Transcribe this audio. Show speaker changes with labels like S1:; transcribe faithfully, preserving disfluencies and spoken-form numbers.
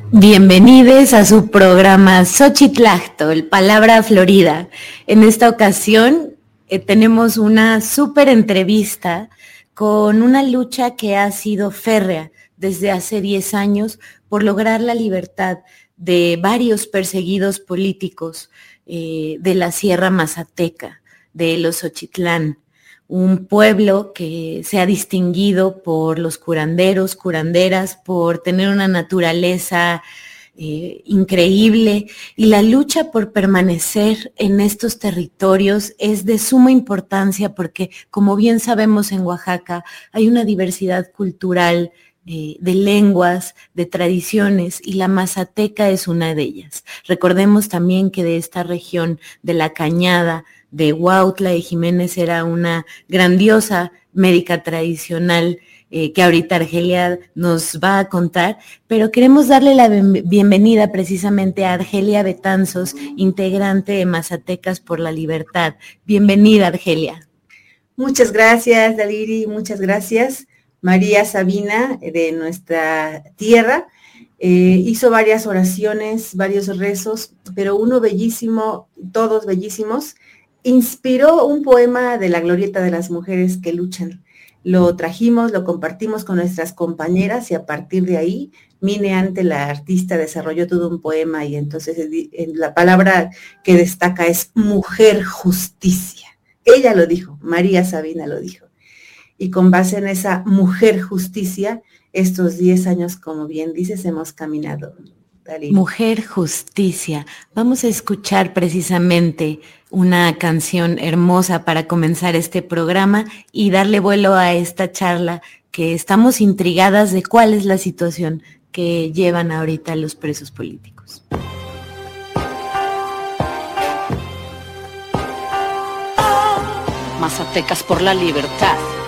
S1: Bienvenidos a su programa Xochitl, Palabra Florida. En esta ocasión eh, tenemos una súper entrevista con una lucha que ha sido férrea desde hace diez años por lograr la libertad de varios perseguidos políticos eh, de la Sierra Mazateca, de los Xochitlán. Un pueblo que se ha distinguido por los curanderos, curanderas, por tener una naturaleza eh, increíble, y la lucha por permanecer en estos territorios es de suma importancia porque, como bien sabemos, en Oaxaca hay una diversidad cultural eh, de lenguas, de tradiciones, y la mazateca es una de ellas. Recordemos también que de esta región de la Cañada, de Huautla y Jiménez, era una grandiosa médica tradicional eh, que ahorita Argelia nos va a contar, pero queremos darle la bienvenida precisamente a Argelia Betanzos, integrante de Mazatecas por la Libertad. Bienvenida, Argelia.
S2: Muchas gracias, Daliri, muchas gracias. María Sabina, de nuestra tierra, eh, hizo varias oraciones, varios rezos, pero uno bellísimo, todos bellísimos. Inspiró un poema de la Glorieta de las Mujeres que Luchan. Lo trajimos, lo compartimos con nuestras compañeras y a partir de ahí, Mine Ante, la artista, desarrolló todo un poema y entonces la palabra que destaca es mujer justicia. Ella lo dijo, María Sabina lo dijo. Y con base en esa mujer justicia, estos diez años, como bien dices, hemos caminado. Dalí.
S1: Mujer justicia. Vamos a escuchar precisamente una canción hermosa para comenzar este programa y darle vuelo a esta charla, que estamos intrigadas de cuál es la situación que llevan ahorita los presos políticos.
S3: Mazatecas por la libertad.